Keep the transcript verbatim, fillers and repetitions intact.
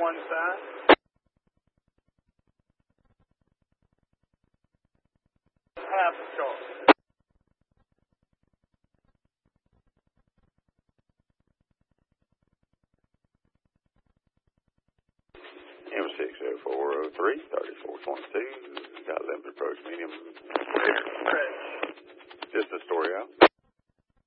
one side. Half a short. M six oh four oh three, thirty-four twenty-two, got limited approach medium. Fresh. Just a story out.